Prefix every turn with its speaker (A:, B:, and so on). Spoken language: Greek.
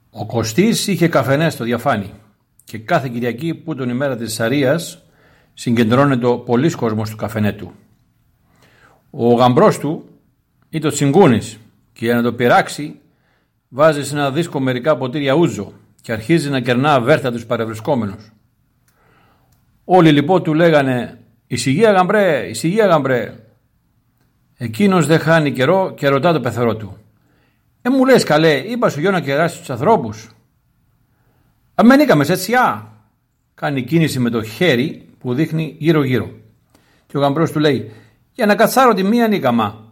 A: Ο Κωστής είχε καφενέ στο διαφάνι και κάθε Κυριακή που τον ημέρα της Αρίας συγκεντρώνεται πολλής κόσμος του καφενέ του. Ο γαμπρός του ήταν ο Τσιγκούνης και για να το πειράξει βάζει σε ένα δίσκο μερικά ποτήρια ούζο και αρχίζει να κερνά βέρτα τους παρευρισκόμενους. Όλοι λοιπόν του λέγανε «Ησυχία γαμπρέ, ησυχία γαμπρέ». Εκείνος δεν χάνει καιρό και ρωτά το πεθερό του μου λες καλέ, είπα σου γιο να κεράσεις τους ανθρώπους. Αμέν είχαμε σετσιά. Κάνει κίνηση με το χέρι που δείχνει γύρω γύρω. Και ο γαμπρός του λέει για να κατσάρω τη μία νίκαμα.